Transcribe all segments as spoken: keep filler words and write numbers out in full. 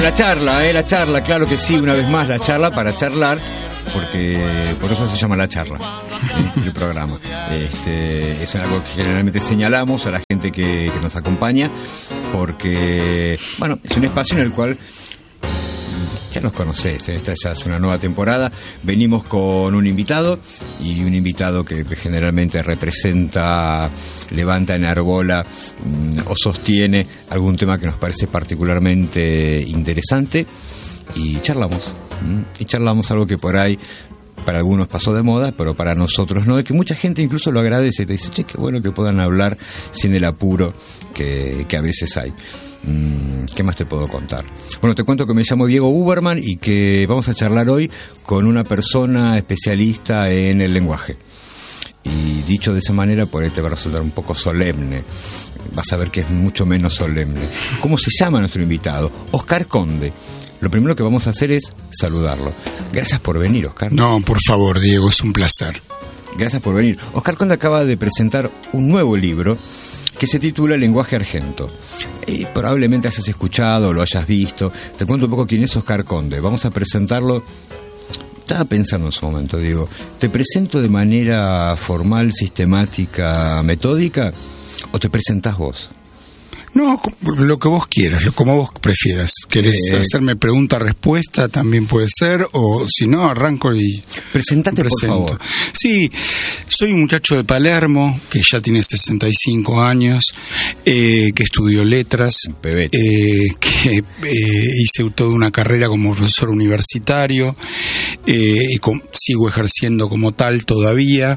La charla, eh, la charla, claro que sí, una vez más la charla para charlar, porque por eso se llama La Charla, ¿eh? El programa. Este, es algo que generalmente señalamos a la gente que, que nos acompaña, porque, bueno, es un espacio en el cual ya nos conocés, ¿eh? Esta ya es una nueva temporada. Venimos con un invitado, y un invitado que, que generalmente representa, levanta, enarbola mmm, o sostiene algún tema que nos parece particularmente interesante, y charlamos. ¿Mm? Y charlamos algo que por ahí para algunos pasó de moda, pero para nosotros no, y que mucha gente incluso lo agradece, te dice, che, qué bueno que puedan hablar sin el apuro que, que a veces hay. ¿Qué más te puedo contar? Bueno, te cuento que me llamo Diego Uberman y que vamos a charlar hoy con una persona especialista en el lenguaje. Y dicho de esa manera, por ahí te va a resultar un poco solemne. Vas a ver que es mucho menos solemne. ¿Cómo se llama nuestro invitado? Oscar Conde. Lo primero que vamos a hacer es saludarlo. Gracias por venir, Oscar. No, por favor, Diego, es un placer. Gracias por venir. Oscar Conde acaba de presentar un nuevo libro que se titula Lenguaje Argento. Y probablemente hayas escuchado o lo hayas visto. Te cuento un poco quién es Oscar Conde. Vamos a presentarlo. Estaba pensando en su momento, digo, ¿te presento de manera formal, sistemática, metódica, o te presentás vos? No, lo que vos quieras, como vos prefieras. ¿Querés eh, hacerme pregunta-respuesta? También puede ser, o si no, arranco y presentate, por favor. Sí, soy un muchacho de Palermo, que ya tiene sesenta y cinco años, eh, que estudió letras, eh, que eh, hice toda una carrera como profesor universitario, eh, y con, sigo ejerciendo como tal todavía,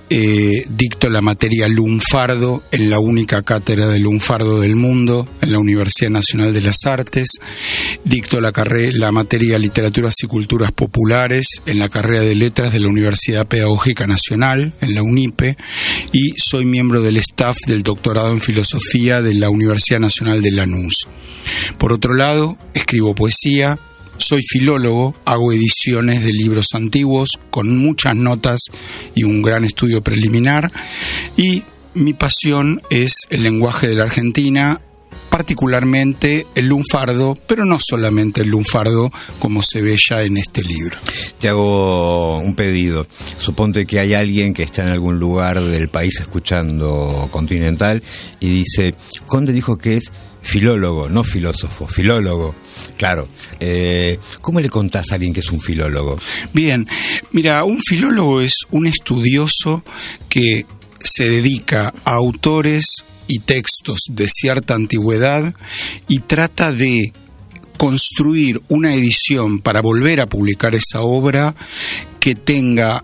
eh, dicto la materia lunfardo en la única cátedra de lunfardo del mundo en la Universidad Nacional de las Artes, dicto la carrera, la materia Literaturas y Culturas Populares en la carrera de Letras de la Universidad Pedagógica Nacional, en la UNIPE, y soy miembro del staff del doctorado en Filosofía de la Universidad Nacional de Lanús. Por otro lado, escribo poesía, soy filólogo, hago ediciones de libros antiguos con muchas notas y un gran estudio preliminar, y mi pasión es el lenguaje de la Argentina, particularmente el lunfardo, pero no solamente el lunfardo, como se ve ya en este libro. Te hago un pedido. Suponte que hay alguien que está en algún lugar del país escuchando Continental y dice, Conde dijo que es filólogo, no filósofo, filólogo. Claro, eh, ¿cómo le contás a alguien que es un filólogo? Bien, mira, un filólogo es un estudioso que se dedica a autores y textos de cierta antigüedad y trata de construir una edición para volver a publicar esa obra que tenga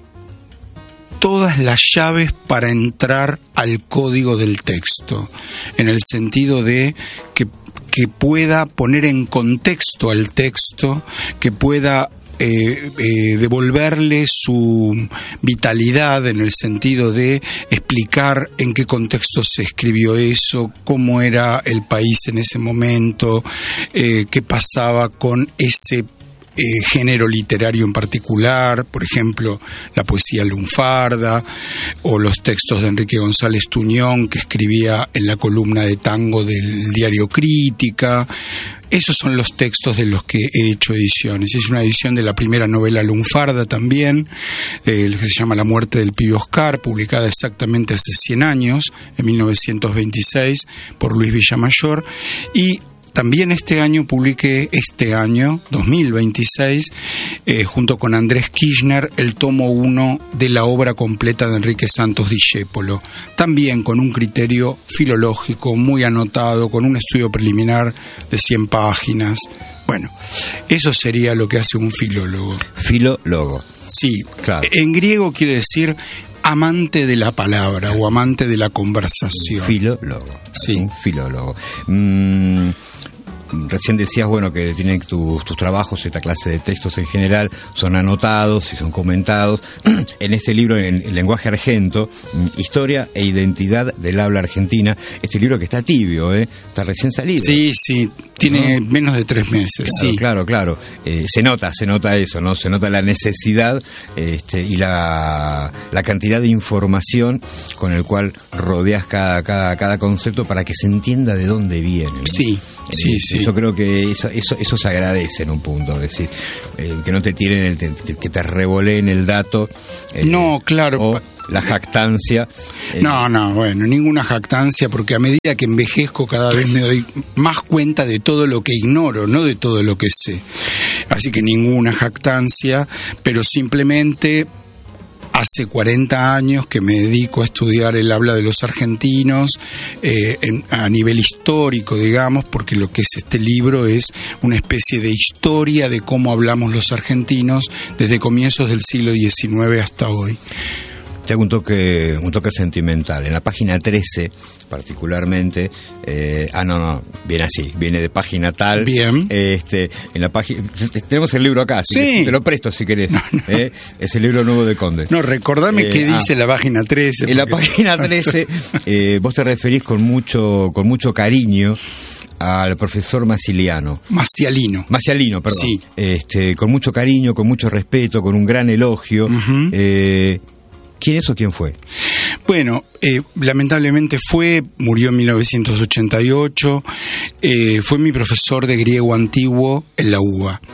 todas las llaves para entrar al código del texto, en el sentido de que, que pueda poner en contexto al texto, que pueda Eh, eh, devolverle su vitalidad en el sentido de explicar en qué contexto se escribió eso, cómo era el país en ese momento, eh, qué pasaba con ese Eh, género literario en particular, por ejemplo, la poesía lunfarda o los textos de Enrique González Tuñón, que escribía en la columna de tango del diario Crítica. Esos son los textos de los que he hecho ediciones. Es una edición de la primera novela lunfarda también, eh, que se llama La muerte del pibe Oscar, publicada exactamente hace cien años, en mil novecientos veintiséis, por Luis Villamayor, y también este año publiqué, este año, dos mil veintiséis, eh, junto con Andrés Kirchner, el tomo uno de la obra completa de Enrique Santos Discépolo. También con un criterio filológico muy anotado, con un estudio preliminar de cien páginas. Bueno, eso sería lo que hace un filólogo. Filólogo. Sí, claro. En griego quiere decir amante de la palabra o amante de la conversación. Filólogo. Sí. Un filólogo. Mm, recién decías, bueno, que tienen tus, tus trabajos, esta clase de textos en general, son anotados y son comentados. En este libro, en el lenguaje argento, Historia e Identidad del Habla Argentina, este libro que está tibio, ¿eh? Está recién salido. Sí, sí, tiene ¿no? menos de tres meses. Claro, sí. claro, claro. Eh, se nota, se nota eso, ¿no? Se nota la necesidad este, y la, la cantidad de información con el cual rodeas cada, cada, cada concepto para que se entienda de dónde viene, ¿no? Sí, sí, sí. yo creo que eso, eso eso se agradece en un punto, es decir, eh, que no te tiren, el, que, que te revoleen el dato. Eh, no, claro. O la jactancia. Eh. No, no, bueno, ninguna jactancia, porque a medida que envejezco cada vez me doy más cuenta de todo lo que ignoro, no de todo lo que sé. Así que ninguna jactancia, pero simplemente hace cuarenta años que me dedico a estudiar el habla de los argentinos eh, en, a nivel histórico, digamos, porque lo que es este libro es una especie de historia de cómo hablamos los argentinos desde comienzos del siglo diecinueve hasta hoy. Te hago un toque, un toque sentimental. En la página trece, particularmente, eh, ah, no, no, viene así, viene de página tal. Bien. Este, en la página, tenemos el libro acá, así sí. que te lo presto si querés. No, no. Eh, es el libro nuevo de Conde. No, recordame eh, qué ah, dice la página trece. En porque... la página trece, eh, vos te referís con mucho, con mucho cariño al profesor Masiliano. Macialino. Macialino, perdón. Sí. Este, con mucho cariño, con mucho respeto, con un gran elogio. Uh-huh. eh, ¿Quién es o quién fue? Bueno, eh, lamentablemente fue, murió en mil novecientos ochenta y ocho, eh, fue mi profesor de griego antiguo en la U B A.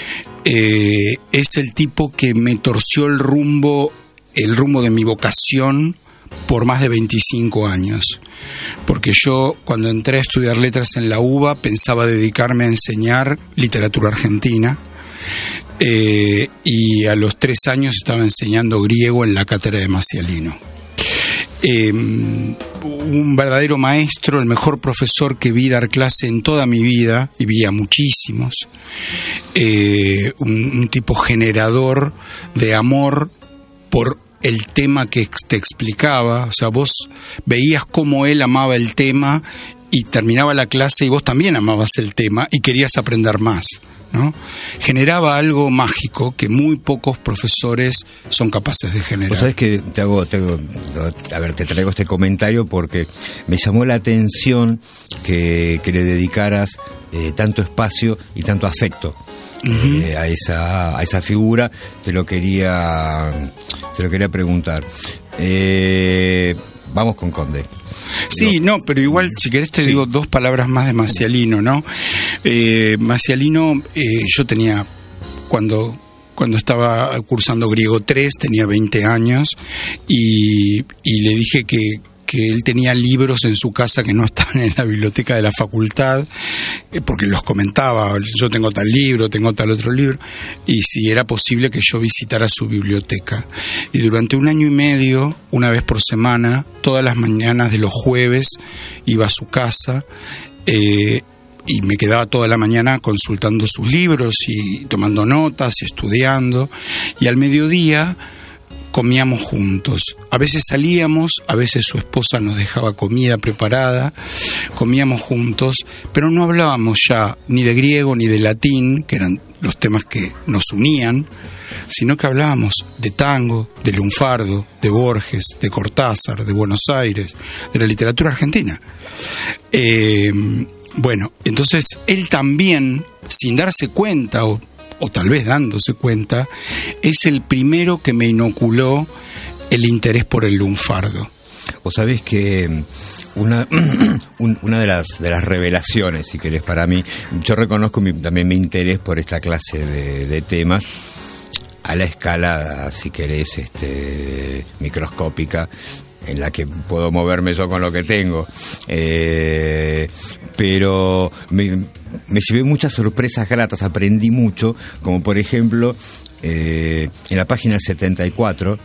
Eh, es el tipo que me torció el rumbo, el rumbo de mi vocación por más de veinticinco años. Porque yo, cuando entré a estudiar letras en la U B A, pensaba dedicarme a enseñar literatura argentina. Eh, y a los tres años estaba enseñando griego en la cátedra de Macialino. Eh, un verdadero maestro, el mejor profesor que vi dar clase en toda mi vida, y vi a muchísimos. Eh, un, un tipo generador de amor por el tema que te explicaba. O sea, vos veías cómo él amaba el tema y terminaba la clase y vos también amabas el tema y querías aprender más, ¿no? Generaba algo mágico que muy pocos profesores son capaces de generar. Vos sabés que te hago, te hago, a ver, te traigo este comentario porque me llamó la atención que, que le dedicaras eh, tanto espacio y tanto afecto uh-huh. eh, a esa a esa figura. Te lo quería te lo quería preguntar. Eh, vamos con Conde. Sí, no, pero igual, si querés te sí. digo dos palabras más de Macialino, ¿no? Eh, Macialino, eh, yo tenía, cuando, cuando estaba cursando griego tres, tenía veinte años, y, y le dije que, que él tenía libros en su casa que no estaban en la biblioteca de la facultad, eh, porque los comentaba, yo tengo tal libro, tengo tal otro libro, y si era posible que yo visitara su biblioteca. Y durante un año y medio, una vez por semana, todas las mañanas de los jueves, iba a su casa, eh, y me quedaba toda la mañana consultando sus libros y tomando notas y estudiando, y al mediodía comíamos juntos. A veces salíamos, a veces su esposa nos dejaba comida preparada, comíamos juntos, pero no hablábamos ya ni de griego ni de latín, que eran los temas que nos unían, sino que hablábamos de tango, de lunfardo, de Borges, de Cortázar, de Buenos Aires, de la literatura argentina. Eh, bueno, entonces él también, sin darse cuenta, o o tal vez dándose cuenta, es el primero que me inoculó el interés por el lunfardo. Vos sabés que una una de las de las revelaciones, si querés, para mí, yo reconozco mi, también mi interés por esta clase de, de temas a la escala, si querés, este microscópica, en la que puedo moverme yo con lo que tengo, eh, pero me, me llevé muchas sorpresas gratas, aprendí mucho, como por ejemplo eh, en la página setenta y cuatro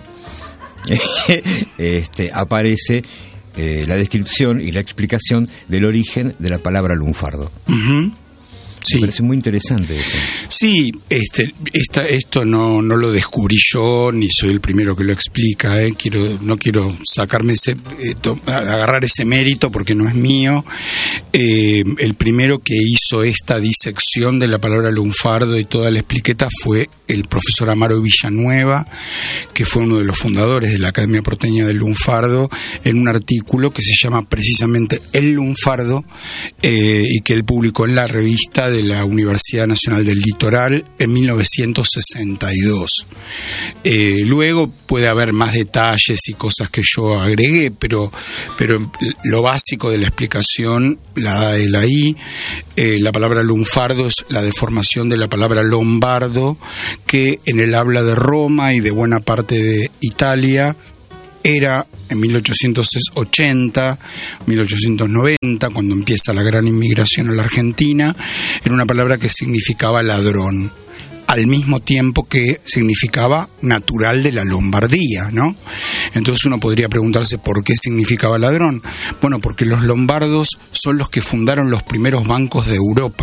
este, aparece eh, la descripción y la explicación del origen de la palabra lunfardo. Uh-huh. Sí. Me parece muy interesante eso. Sí, este, esta, esto no, no lo descubrí yo, ni soy el primero que lo explica, ¿eh? Quiero, no quiero sacarme ese, eh, to, agarrar ese mérito porque no es mío. Eh, el primero que hizo esta disección de la palabra lunfardo y toda la expliqueta fue el profesor Amaro Villanueva, que fue uno de los fundadores de la Academia Porteña del Lunfardo, en un artículo que se llama precisamente El Lunfardo, eh, y que él publicó en la revista de la Universidad Nacional del Litoral en mil novecientos sesenta y dos. Eh, luego puede haber más detalles y cosas que yo agregué, pero, pero lo básico de la explicación la da él ahí. Eh, la palabra lunfardo es la deformación de la palabra lombardo, que en el habla de Roma y de buena parte de Italia era en mil ochocientos ochenta, mil ochocientos noventa, cuando empieza la gran inmigración a la Argentina, era una palabra que significaba ladrón, al mismo tiempo que significaba natural de la Lombardía, ¿no? Entonces uno podría preguntarse por qué significaba ladrón. Bueno, porque los lombardos son los que fundaron los primeros bancos de Europa.